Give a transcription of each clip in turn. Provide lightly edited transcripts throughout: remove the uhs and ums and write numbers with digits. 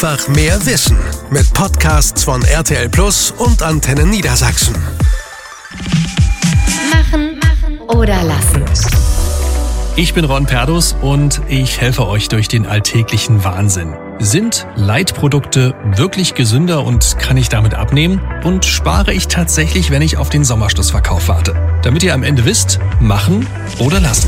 Einfach mehr Wissen mit Podcasts von RTL Plus und Antenne Niedersachsen. Machen oder lassen. Ich bin Ron Perdus und ich helfe euch durch den alltäglichen Wahnsinn. Sind Leitprodukte wirklich gesünder und kann ich damit abnehmen? Und spare ich tatsächlich, wenn ich auf den Sommerschlussverkauf warte? Damit ihr am Ende wisst, machen oder lassen.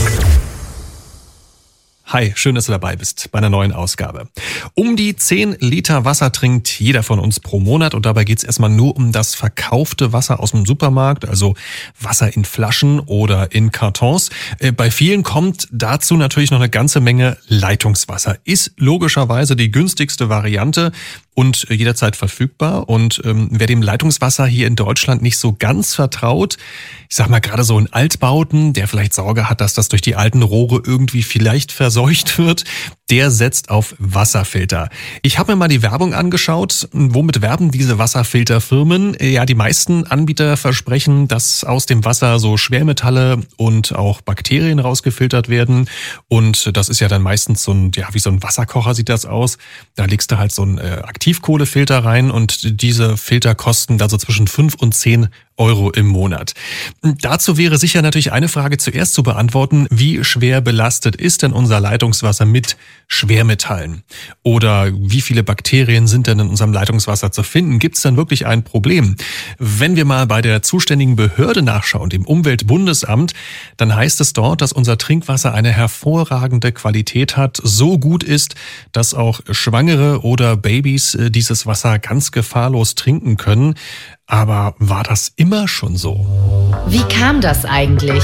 Hi, schön, dass du dabei bist bei einer neuen Ausgabe. Um die 10 Liter Wasser trinkt jeder von uns pro Monat und dabei geht es erstmal nur um das verkaufte Wasser aus dem Supermarkt, also Wasser in Flaschen oder in Kartons. Bei vielen kommt dazu natürlich noch eine ganze Menge Leitungswasser. Ist logischerweise die günstigste Variante und jederzeit verfügbar. Und wer dem Leitungswasser hier in Deutschland nicht so ganz vertraut, ich sag mal gerade so in Altbauten, der vielleicht Sorge hat, dass das durch die alten Rohre irgendwie vielleicht verseucht wird, der setzt auf Wasserfilter. Ich habe mir mal die Werbung angeschaut. Womit werben diese Wasserfilterfirmen? Ja, die meisten Anbieter versprechen, dass aus dem Wasser so Schwermetalle und auch Bakterien rausgefiltert werden. Und das ist ja dann meistens so ein, ja, wie so ein Wasserkocher sieht das aus. Da legst du halt so einen Aktivkohlefilter rein und diese Filter kosten da so zwischen 5 und 10 Euro im Monat. Dazu wäre sicher natürlich eine Frage zuerst zu beantworten: Wie schwer belastet ist denn unser Leitungswasser mit Schwermetallen? Oder wie viele Bakterien sind denn in unserem Leitungswasser zu finden? Gibt es dann wirklich ein Problem? Wenn wir mal bei der zuständigen Behörde nachschauen, dem Umweltbundesamt, dann heißt es dort, dass unser Trinkwasser eine hervorragende Qualität hat, so gut ist, dass auch Schwangere oder Babys dieses Wasser ganz gefahrlos trinken können. Aber war das immer schon so? Wie kam das eigentlich?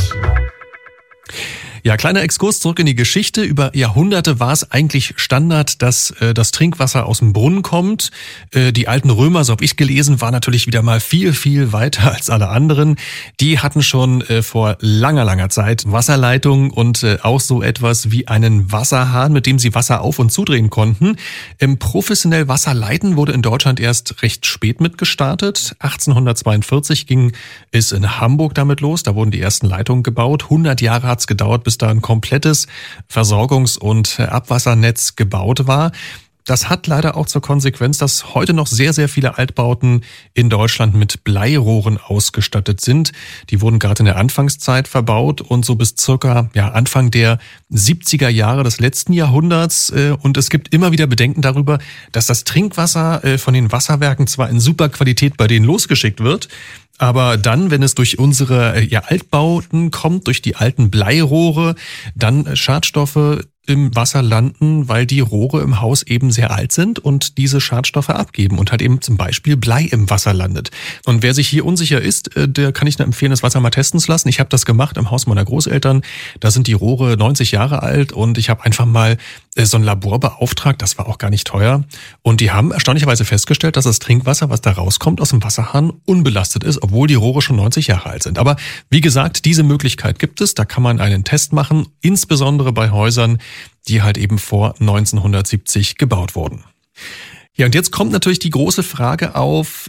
Ja, kleiner Exkurs zurück in die Geschichte. Über Jahrhunderte war es eigentlich Standard, dass das Trinkwasser aus dem Brunnen kommt. Die alten Römer, so habe ich gelesen, waren natürlich wieder mal viel, viel weiter als alle anderen. Die hatten schon vor langer Zeit Wasserleitungen und auch so etwas wie einen Wasserhahn, mit dem sie Wasser auf- und zudrehen konnten. Professionell Wasser leiten wurde in Deutschland erst recht spät mit gestartet. 1842 ging es in Hamburg damit los. Da wurden die ersten Leitungen gebaut. 100 Jahre hat es gedauert, bis da ein komplettes Versorgungs- und Abwassernetz gebaut war. Das hat leider auch zur Konsequenz, dass heute noch sehr, sehr viele Altbauten in Deutschland mit Bleirohren ausgestattet sind. Die wurden gerade in der Anfangszeit verbaut und so bis circa Anfang der 70er Jahre des letzten Jahrhunderts. Und es gibt immer wieder Bedenken darüber, dass das Trinkwasser von den Wasserwerken zwar in super Qualität bei denen losgeschickt wird, aber dann, wenn es durch unsere Altbauten kommt, durch die alten Bleirohre, dann Schadstoffe im Wasser landen, weil die Rohre im Haus eben sehr alt sind und diese Schadstoffe abgeben und halt eben zum Beispiel Blei im Wasser landet. Und wer sich hier unsicher ist, der kann ich nur empfehlen, das Wasser mal testen zu lassen. Ich habe das gemacht im Haus meiner Großeltern. Da sind die Rohre 90 Jahre alt und ich habe einfach mal so ein Labor beauftragt. Das war auch gar nicht teuer. Und die haben erstaunlicherweise festgestellt, dass das Trinkwasser, was da rauskommt aus dem Wasserhahn, unbelastet ist, obwohl die Rohre schon 90 Jahre alt sind. Aber wie gesagt, diese Möglichkeit gibt es. Da kann man einen Test machen, insbesondere bei Häusern, die halt eben vor 1970 gebaut wurden. Ja, und jetzt kommt natürlich die große Frage auf,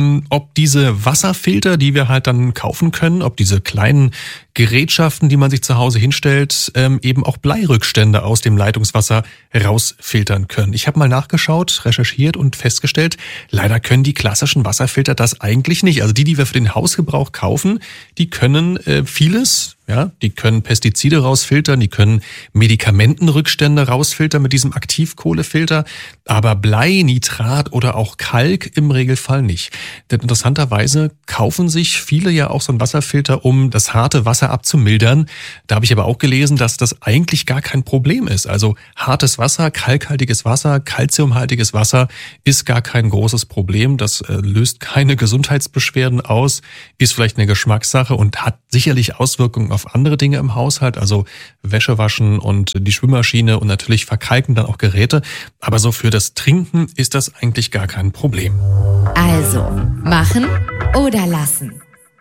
ob diese Wasserfilter, die wir halt dann kaufen können, ob diese kleinen Gerätschaften, die man sich zu Hause hinstellt, eben auch Bleirückstände aus dem Leitungswasser rausfiltern können. Ich habe mal nachgeschaut, recherchiert und festgestellt, leider können die klassischen Wasserfilter das eigentlich nicht. Also die wir für den Hausgebrauch kaufen, die können vieles. Ja, die können Pestizide rausfiltern, die können Medikamentenrückstände rausfiltern mit diesem Aktivkohlefilter, aber Blei, Nitrat oder auch Kalk im Regelfall nicht. Denn interessanterweise kaufen sich viele ja auch so einen Wasserfilter, um das harte Wasser abzumildern. Da habe ich aber auch gelesen, dass das eigentlich gar kein Problem ist. Also hartes Wasser, kalkhaltiges Wasser, calciumhaltiges Wasser ist gar kein großes Problem. Das löst keine Gesundheitsbeschwerden aus, ist vielleicht eine Geschmackssache und hat sicherlich Auswirkungen auf andere Dinge im Haushalt, also Wäsche waschen und die Spülmaschine und natürlich verkalken dann auch Geräte. Aber so für das Trinken ist das eigentlich gar kein Problem. Also, machen oder lassen?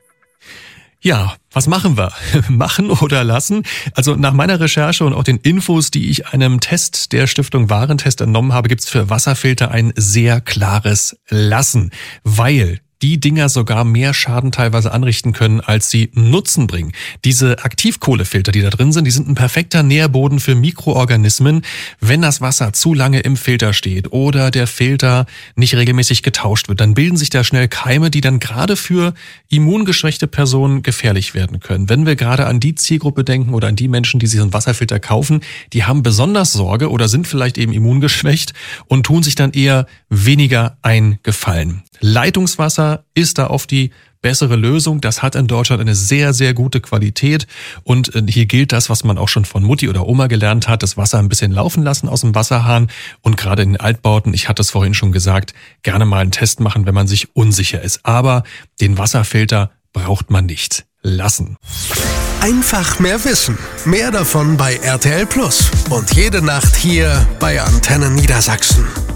Ja, was machen wir? Machen oder lassen? Also nach meiner Recherche und auch den Infos, die ich einem Test der Stiftung Warentest entnommen habe, gibt's für Wasserfilter ein sehr klares Lassen, weil die Dinger sogar mehr Schaden teilweise anrichten können, als sie Nutzen bringen. Diese Aktivkohlefilter, die da drin sind, die sind ein perfekter Nährboden für Mikroorganismen. Wenn das Wasser zu lange im Filter steht oder der Filter nicht regelmäßig getauscht wird, dann bilden sich da schnell Keime, die dann gerade für immungeschwächte Personen gefährlich werden können. Wenn wir gerade an die Zielgruppe denken oder an die Menschen, die sich einen Wasserfilter kaufen, die haben besonders Sorge oder sind vielleicht eben immungeschwächt und tun sich dann eher weniger einen Gefallen. Leitungswasser ist da oft die bessere Lösung. Das hat in Deutschland eine sehr, sehr gute Qualität. Und hier gilt das, was man auch schon von Mutti oder Oma gelernt hat, das Wasser ein bisschen laufen lassen aus dem Wasserhahn. Und gerade in den Altbauten, ich hatte es vorhin schon gesagt, gerne mal einen Test machen, wenn man sich unsicher ist. Aber den Wasserfilter braucht man nicht lassen. Einfach mehr Wissen. Mehr davon bei RTL Plus. Und jede Nacht hier bei Antenne Niedersachsen.